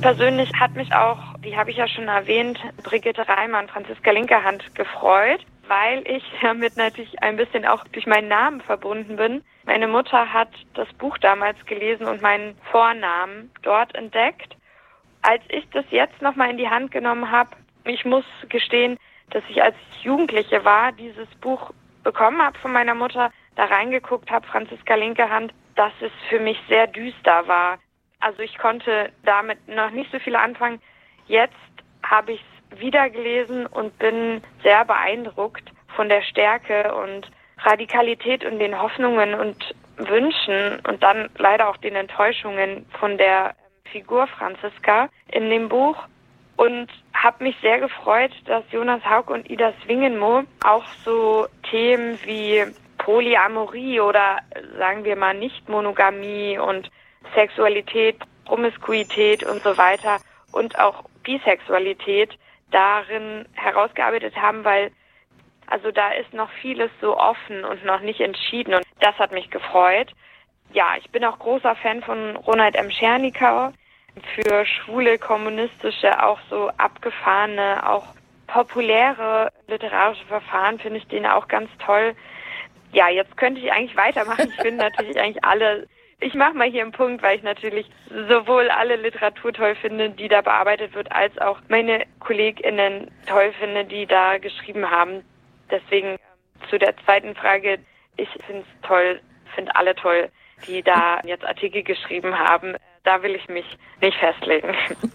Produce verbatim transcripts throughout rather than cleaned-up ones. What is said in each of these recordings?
Persönlich hat mich auch, die habe ich ja schon erwähnt, Brigitte Reimann, Franziska Linkerhand gefreut, weil ich damit natürlich ein bisschen auch durch meinen Namen verbunden bin. Meine Mutter hat das Buch damals gelesen und meinen Vornamen dort entdeckt. Als ich das jetzt nochmal in die Hand genommen habe, ich muss gestehen, dass ich als Jugendliche war, dieses Buch bekommen habe von meiner Mutter, da reingeguckt habe, Franziska Linkerhand, dass es für mich sehr düster war. Also ich konnte damit noch nicht so viel anfangen. Jetzt habe ich es wieder gelesen und bin sehr beeindruckt von der Stärke und Radikalität und den Hoffnungen und Wünschen und dann leider auch den Enttäuschungen von der Figur Franziska in dem Buch. Und habe mich sehr gefreut, dass Jonas Hauck und Ida Swingenmo auch so Themen wie Polyamorie oder sagen wir mal Nicht-Monogamie und Sexualität, Promiskuität und so weiter und auch Bisexualität darin herausgearbeitet haben, weil also da ist noch vieles so offen und noch nicht entschieden und das hat mich gefreut. Ja, ich bin auch großer Fan von Ronald M. Schernikau. Für schwule, kommunistische, auch so abgefahrene, auch populäre literarische Verfahren finde ich den auch ganz toll. Ja, jetzt könnte ich eigentlich weitermachen. Ich finde natürlich eigentlich alle, ich mache mal hier einen Punkt, weil ich natürlich sowohl alle Literatur toll finde, die da bearbeitet wird, als auch meine KollegInnen toll finde, die da geschrieben haben. Deswegen ähm, zu der zweiten Frage, ich finde es toll, finde alle toll, die da jetzt Artikel geschrieben haben. Da will ich mich nicht festlegen.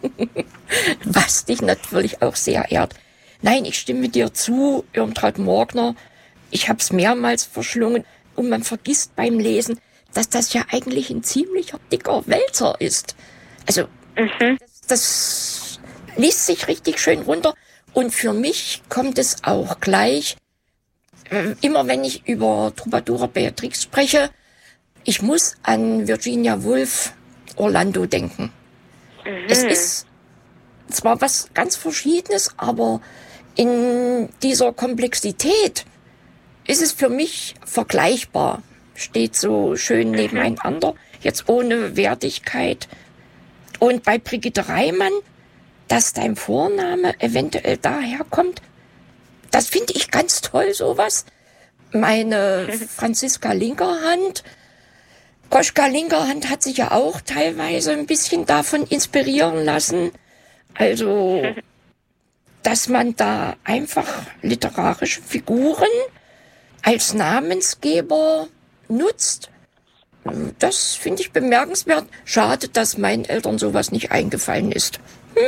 Was dich natürlich auch sehr ehrt. Nein, ich stimme dir zu, Irmtraut Morgner. Ich habe es mehrmals verschlungen und man vergisst beim Lesen, dass das ja eigentlich ein ziemlicher dicker Wälzer ist. Also mhm. das, das liest sich richtig schön runter und für mich kommt es auch gleich, äh, immer wenn ich über Troubadour Beatrix spreche, ich muss an Virginia Woolf Orlando denken. Mhm. Es ist zwar was ganz Verschiedenes, aber in dieser Komplexität ist es für mich vergleichbar. Steht so schön nebeneinander, jetzt ohne Wertigkeit. Und bei Brigitte Reimann, dass dein Vorname eventuell daherkommt, das finde ich ganz toll, sowas. Meine Franziska Linkerhand, Koschka Linkerhand hat sich ja auch teilweise ein bisschen davon inspirieren lassen. Also, dass man da einfach literarische Figuren als Namensgeber nutzt, das finde ich bemerkenswert. Schade, dass meinen Eltern sowas nicht eingefallen ist.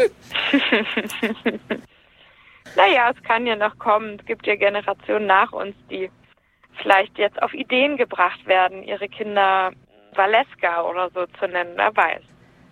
Hm. Naja, es kann ja noch kommen. Es gibt ja Generationen nach uns, die vielleicht jetzt auf Ideen gebracht werden, ihre Kinder Valeska oder so zu nennen, wer weiß.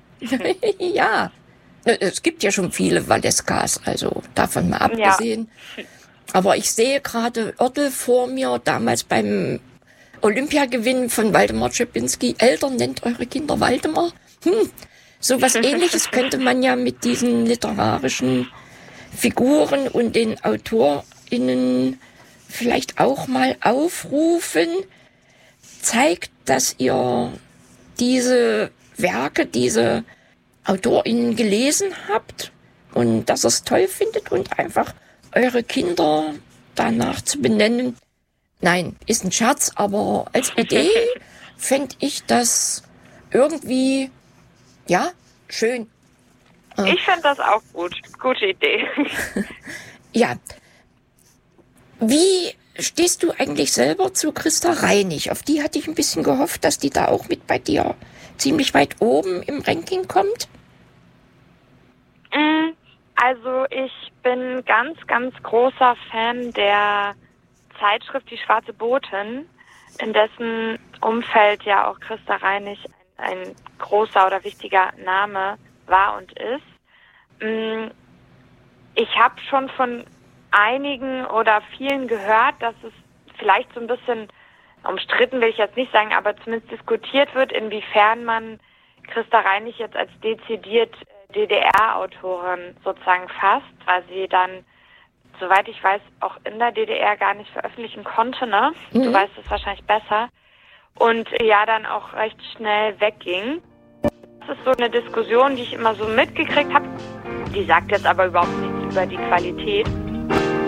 Ja, es gibt ja schon viele Valeskas, also davon mal abgesehen. Ja. Aber ich sehe gerade Oertel vor mir, damals beim Olympiagewinn von Waldemar Czepinski. Eltern, nennt eure Kinder Waldemar. Hm, so was Ähnliches könnte man ja mit diesen literarischen Figuren und den AutorInnen vielleicht auch mal aufrufen. Zeigt, dass ihr diese Werke, diese AutorInnen gelesen habt und dass ihr es toll findet und einfach eure Kinder danach zu benennen. Nein, ist ein Scherz, aber als Idee fände ich das irgendwie, ja, schön. Ich fände das auch gut. Gute Idee. Ja. Wie stehst du eigentlich selber zu Christa Reinig? Auf die hatte ich ein bisschen gehofft, dass die da auch mit bei dir ziemlich weit oben im Ranking kommt. Also ich bin ganz, ganz großer Fan der Zeitschrift Die Schwarze Botin, in dessen Umfeld ja auch Christa Reinig ein, ein großer oder wichtiger Name war und ist. Ich habe schon von einigen oder vielen gehört, dass es vielleicht so ein bisschen umstritten, will ich jetzt nicht sagen, aber zumindest diskutiert wird, inwiefern man Christa Reinig jetzt als dezidiert D D R-Autorin sozusagen fasst, weil sie dann, soweit ich weiß, auch in der D D R gar nicht veröffentlichen konnte, ne? Mhm. Du weißt es wahrscheinlich besser. Und ja, dann auch recht schnell wegging. Das ist so eine Diskussion, die ich immer so mitgekriegt habe. Die sagt jetzt aber überhaupt nichts über die Qualität.